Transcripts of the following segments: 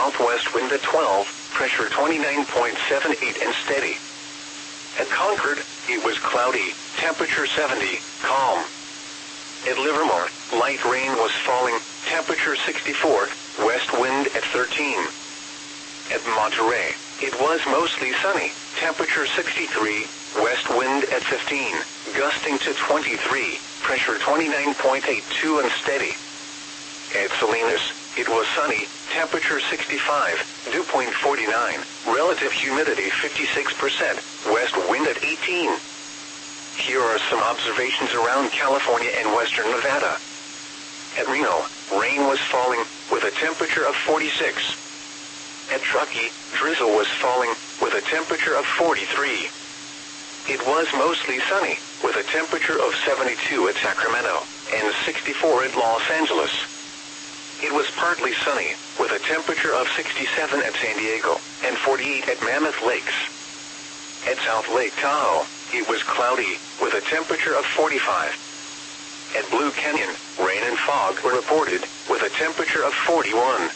southwest wind at 12, pressure 29.78 and steady. At Concord, it was cloudy, temperature 70, calm. At Livermore, light rain was falling, temperature 64, west wind at 13. At Monterey, it was mostly sunny, temperature 63, west wind at 15, gusting to 23, pressure 29.82 and steady. At Salinas, it was sunny, temperature 65, dew point 49, relative humidity 56%, west wind at 18. Here are some observations around California and western Nevada. At Reno, rain was falling, with a temperature of 46. At Truckee, drizzle was falling, with a temperature of 43. It was mostly sunny, with a temperature of 72 at Sacramento, and 64 at Los Angeles. It was partly sunny, with a temperature of 67 at San Diego, and 48 at Mammoth Lakes. At South Lake Tahoe, it was cloudy, with a temperature of 45. At Blue Canyon, rain and fog were reported, with a temperature of 41.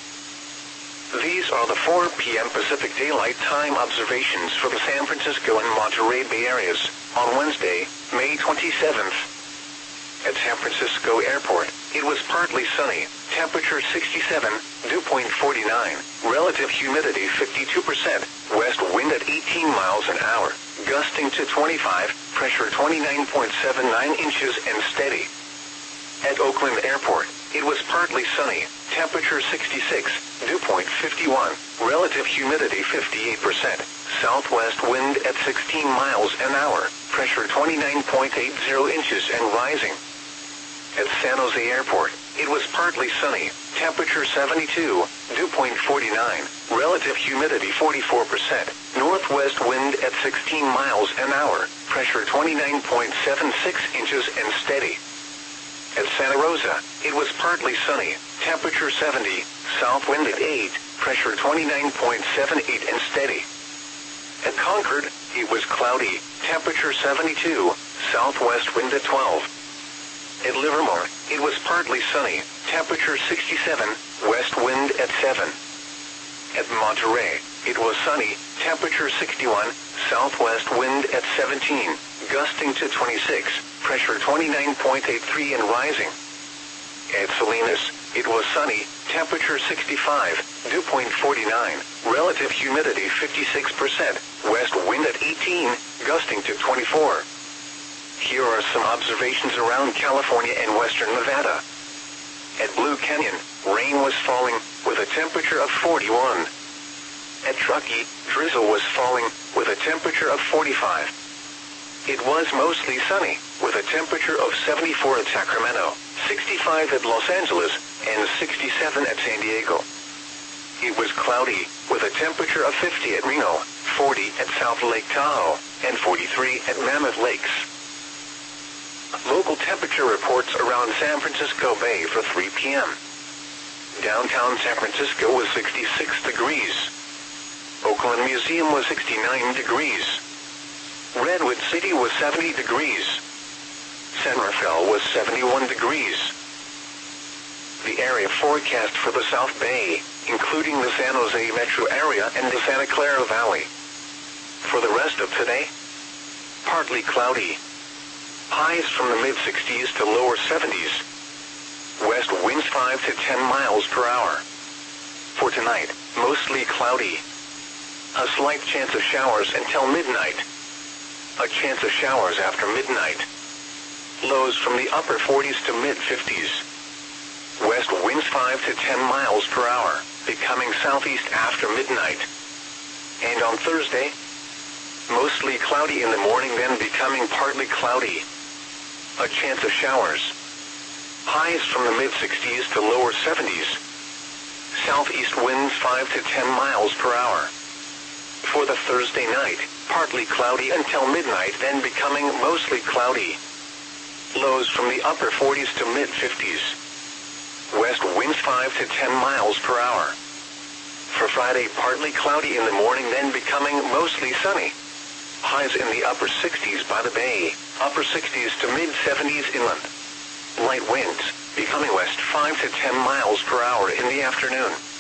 These are the 4 p.m. Pacific Daylight Time observations for the San Francisco and Monterey Bay areas on Wednesday, May 27th. At San Francisco Airport, it was partly sunny, temperature 67, dew point 49, relative humidity 52%, west wind at 18 miles an hour, gusting to 25, pressure 29.79 inches and steady. At Oakland Airport, it was partly sunny, temperature 66, dew point 51, relative humidity 58%, southwest wind at 16 miles an hour, pressure 29.80 inches and rising. At San Jose Airport, it was partly sunny, temperature 72, dew point 49, relative humidity 44%, northwest wind at 16 miles an hour, pressure 29.76 inches and steady. At Santa Rosa, it was partly sunny, temperature 70, south wind at 8, pressure 29.78 and steady. At Concord, it was cloudy, temperature 72, southwest wind at 12. At Livermore, it was partly sunny, temperature 67, west wind at 7. At Monterey, it was sunny, temperature 61, southwest wind at 17, gusting to 26, pressure 29.83 and rising. At Salinas, it was sunny, temperature 65, dew point 49, relative humidity 56%, west wind at 18, gusting to 24. Here are some observations around California and western Nevada. At Blue Canyon, rain was falling, with a temperature of 41. At Truckee, drizzle was falling, with a temperature of 45. It was mostly sunny, with a temperature of 74 at Sacramento, 65 at Los Angeles, and 67 at San Diego. It was cloudy, with a temperature of 50 at Reno, 40 at South Lake Tahoe, and 43 at Mammoth Lakes. Local temperature reports around San Francisco Bay for 3 p.m. Downtown San Francisco was 66 degrees. Oakland Museum was 69 degrees. Redwood City was 70 degrees. San Rafael was 71 degrees. The area forecast for the South Bay, including the San Jose metro area and the Santa Clara Valley. For the rest of today, partly cloudy. Highs from the mid-60s to lower 70s. West winds 5 to 10 miles per hour. For tonight, mostly cloudy. A slight chance of showers until midnight. A chance of showers after midnight. Lows from the upper 40s to mid-50s. West winds 5 to 10 miles per hour, becoming southeast after midnight. And on Thursday, mostly cloudy in the morning, then becoming partly cloudy. A chance of showers. Highs from the mid-60s to lower 70s. Southeast winds 5 to 10 miles per hour. For the Thursday night, partly cloudy until midnight, then becoming mostly cloudy. Lows from the upper 40s to mid-50s. West winds 5 to 10 miles per hour. For Friday, partly cloudy in the morning, then becoming mostly sunny. Highs in the upper 60s by the bay, upper 60s to mid-70s inland. Light winds, becoming west 5 to 10 miles per hour in the afternoon.